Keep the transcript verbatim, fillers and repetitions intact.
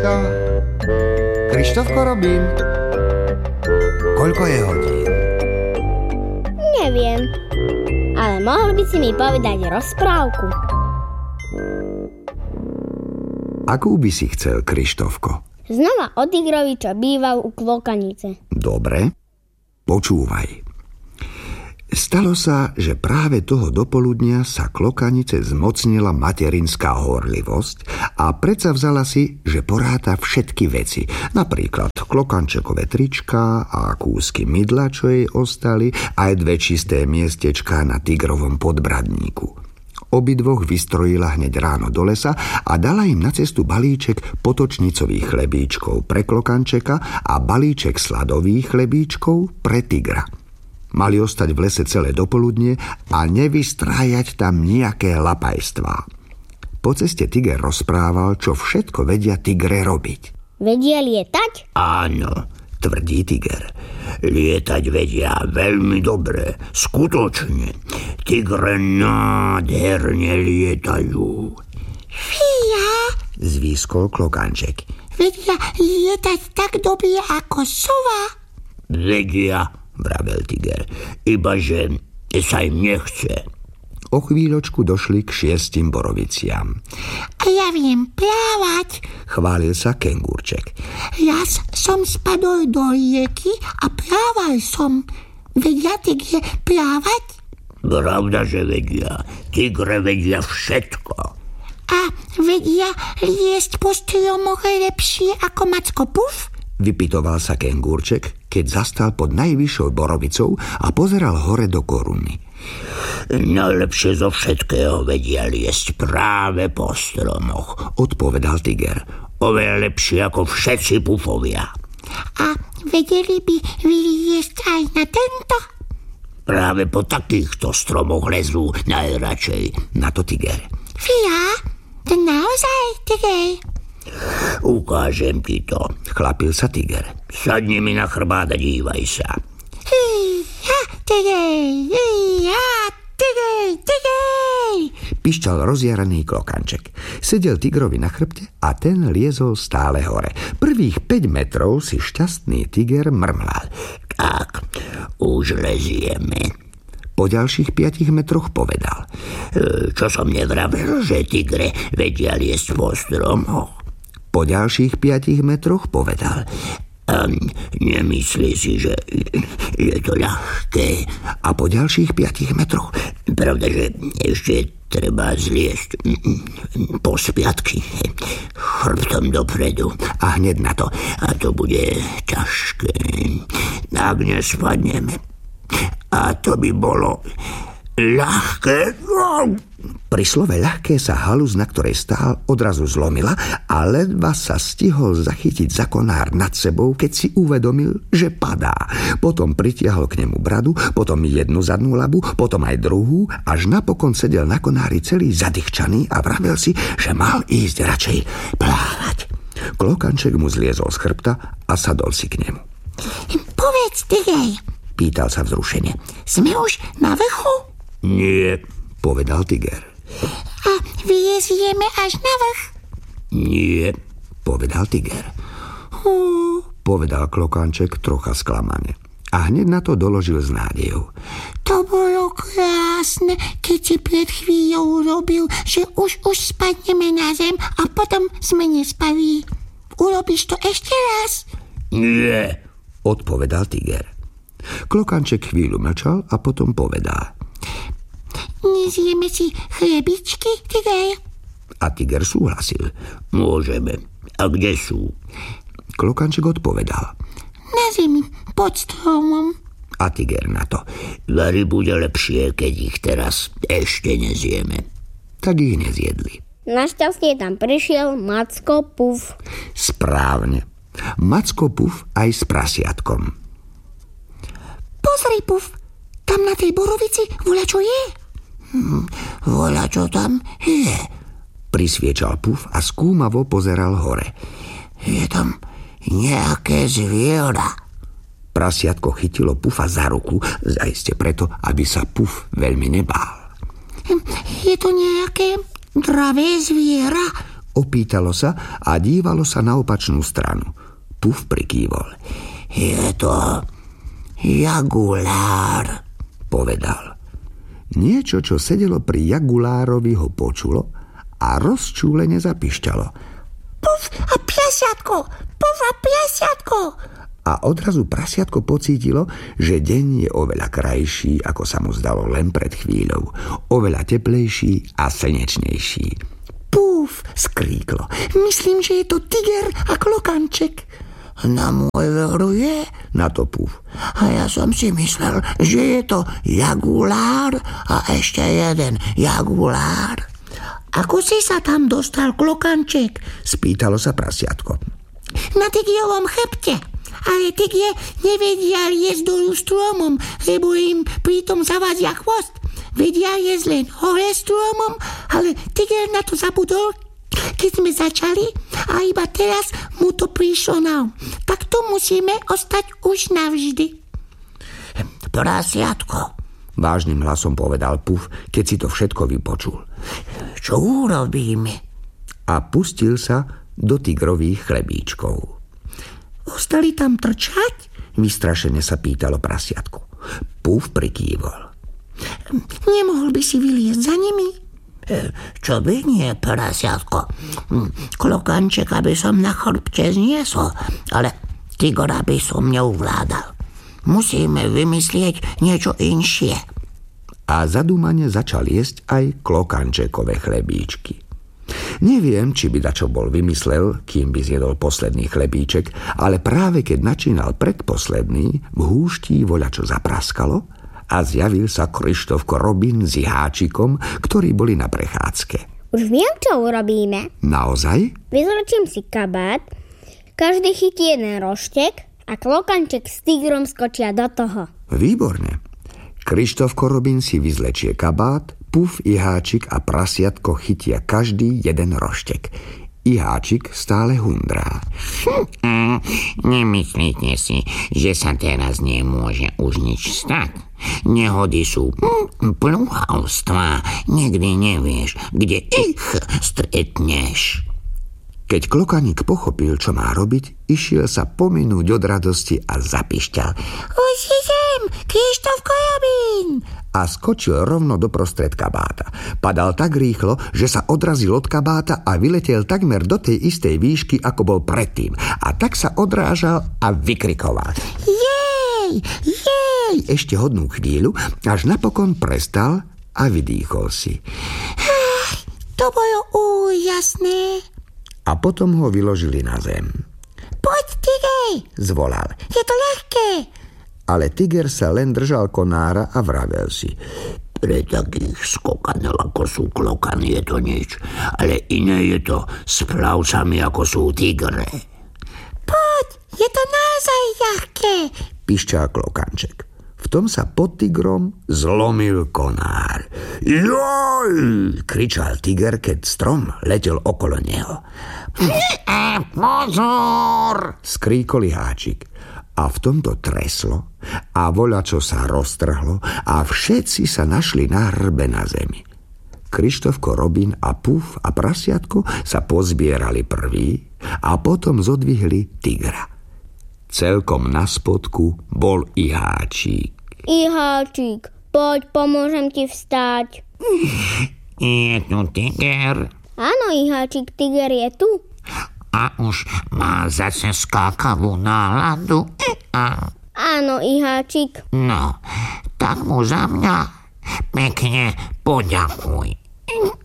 Krištof? Krištofko Robin? Koľko je hodín? Neviem, ale mohol by si mi povedať rozprávku. Akú by si chcel, Krištofko? Znova o tigrovi, čo býval u klokanice. Dobre, počúvaj. Stalo sa, že práve toho dopoludnia sa klokanice zmocnila materinská horlivosť a predsavzala si, že poráta všetky veci. Napríklad klokančekové trička a kúsky mydla, čo jej ostali, aj dve čisté miestečká na tigrovom podbradníku. Obidvoch vystrojila hneď ráno do lesa a dala im na cestu balíček potočnicových chlebíčkov pre klokančeka a balíček sladových chlebíčkov pre tigra. Mali ostať v lese celé dopoludnie a nevystrájať tam nejaké lapajstvá. Po ceste tiger rozprával, čo všetko vedia tigre robiť. Vedia lietať? Áno, tvrdí tiger. Lietať vedia veľmi dobre, skutočne. Tigre nádherne lietajú. Fíja, zvýskol klokanček. Vedia lietať tak dobre ako sova. Vedia, vravel tiger, ibaže sa im nechce. O chvíľočku došli k šiestim boroviciam. A ja viem plávať, chválil sa kengúrček. Ja som spadol do rieky a plával som. Vedia tigre plávať? Pravda, že vedia. Tigre vedia všetko. A vedia liesť po stromoch lepšie ako Macko Puf? Vypytoval sa kengúrček, keď zastal pod najvyššou borovicou a pozeral hore do koruny. Najlepšie zo všetkého vedia liesť práve po stromoch, odpovedal tiger. Oveľa lepšie ako všetci pufovia. A vedeli by vyliesť aj na tento? Práve po takýchto stromoch lezú najradšej. Na to tiger. Fia, to naozaj, tiger? Ukážem ti to, chlapil sa tiger. Sadni mi na chrbát a dívaj sa. Híja, tiger, híja, tiger, tiger, pišťal rozjaraný klokanček. Sedel tigrovi na chrbte a ten liezol stále hore. Prvých päť metrov si šťastný tiger mrmlal. Tak, už lezieme. Po ďalších piatich metroch povedal. Čo som nevravel, že tigre vedia liesť po stromoch? Po ďalších piatich metroch povedal. A nemyslí si, že je to ľahké? A po ďalších piatich metroch. Pravda, že ešte treba zliesť po spiatky, chrbtom dopredu. A hneď na to. A to bude ťažké, ak nespadneme. A to by bolo ľahké. Pri slove ľahké sa halúz, na ktorej stál, odrazu zlomila a ledva sa stihol zachytiť za konár nad sebou, keď si uvedomil, že padá. Potom pritiahol k nemu bradu, potom jednu zadnú labu, potom aj druhú, až napokon sedel na konári celý zadýchčaný a vravel si, že mal ísť radšej plávať. Klokanček mu zliezol z chrbta a sadol si k nemu. Povedz, tiger, pýtal sa vzrušene. Sme už na vrchu? Nie, povedal tiger. A vylezieme až na vrch? Nie, povedal tiger. Hú, povedal klokanček trocha sklamane. A hneď na to doložil s nádejou. To bolo krásne, keď si pred chvíľou robil, že už už spadneme na zem a potom sme nespali. Urobíš to ešte raz? Nie, odpovedal tiger. Klokanček chvíľu mlčal a potom povedal. Nezjeme si chlebičky, tiger? A tiger súhlasil. Môžeme. A kde sú? Klokanček odpovedal. Na zemi, pod stromom. A tiger na to. Vari bude lepšie, keď ich teraz ešte nezjeme. Tak ich nezjedli. Našťastie tam prišiel Macko Puf. Správne. Macko Puf aj s prasiatkom. Pozri, Puf, tam na tej borovici voľačo je. Hm, voľačo tam je. Prisviečal Puf a skúmavo pozeral hore. Je tam nejaké zviera. Prasiatko chytilo Pufa za ruku, zaiste preto, aby sa Puf veľmi nebál. Je to nejaké dravé zviera, Opýtalo sa a dívalo sa na opačnú stranu. Puf prikývol. Je to jagulár, povedal. Niečo, čo sedelo pri jagulárovi, ho počulo a rozčúlene zapišťalo. Puf a prasiatko, puf a prasiatko. A odrazu prasiatko pocítilo, že deň je oveľa krajší, ako sa mu zdalo len pred chvíľou. Oveľa teplejší a slnečnejší. Puf, skríklo. Myslím, že je to tiger a klokanček. Na môj veru je, na to Puf. A ja som si myslel, že je to jagulár a ešte jeden jagulár. Ako si sa tam dostal, klokanček? Spýtalo sa prasiatko. Na tigrovom chrbte. Ale tigre nevedia jesť dolu stromom, lebo im pritom zavadzia chvost. Vedia jesť len hore stromom, ale tiger na to zabudol, keď sme začali, a iba teraz mu to prišlo na um. Tak tu musíme ostať už navždy. Prasiatko, vážnym hlasom povedal Puf, keď si to všetko vypočul. Čo urobíme? A pustil sa do tigrových chlebíčkov. Ostali tam trčať? Vystrašene sa pýtalo prasiatko. Puf prikývol. Nemohol by si vyliezť za nimi? Čo by nie, prasiatko? Klokanček, aby som na chrbte zniesol, ale tigora by som neuvládal. Musíme vymyslieť niečo inšie. A zadúmane začal jesť aj klokančekové chlebíčky. Neviem, či by dačo bol vymyslel, kým by zjedol posledný chlebíček, ale práve keď načínal predposledný, v húští voľačo zapraskalo a zjavil sa Krištofko Robin s Jiháčikom, ktorí boli na prechádzke. Už viem, čo urobíme. Naozaj? Vyzlečím si kabát, každý chytí jeden roštek a klokanček s tigrom skočia do toho. Výborne. Krištofko Robin si vyzlečie kabát, Puf, Jiháčik a prasiatko chytia každý jeden roštek. Jiháčik stále hundrá. Hm, nemyslíte si, že sa teraz nemôže už nič stať? Nehody sú hm, plúhavstvá. Nikdy nevieš, kde ich stretneš. Keď klokaník pochopil, čo má robiť, išiel sa pominúť od radosti a zapišťal. Už idem, Krištofko Robin! A skočil rovno do prostred kabáta. Padal tak rýchlo, že sa odrazil od kabáta a vyletel takmer do tej istej výšky, ako bol predtým. A tak sa odrážal a vykrikoval. Jej, jej! Ešte hodnú chvíľu, až napokon prestal a vydýchol si. Ach, to bolo úžasné. A potom ho vyložili na zem. Poď, tiger, zvolal. Je to ľahké. Ale tiger sa len držal konára a vravel si. Pre takých skokanel, ako sú klokany, je to nič. Ale iné je to s plavcami, ako sú tigre. Poď, je to naozaj ľahké, pišťal klokanček. V tom sa pod tigrom zlomil konár. Joj! Kričal tiger, keď strom letel okolo neho. Pozor! Skríkol Jiháčik. A v tomto treslo a voľačo sa roztrhlo a všetci sa našli na hrbe na zemi. Krištofko Robin a Puf a prasiatko sa pozbierali prví a potom zodvihli tigra. Celkom na spodku bol Jiháčik. Jiháčik, poď, pomôžem ti vstať. Je tu tiger? Áno, Jiháčik, tiger je tu. A už má zase skákavú náladu? A... Áno, Jiháčik. No, tak mu za mňa pekne poďakuj.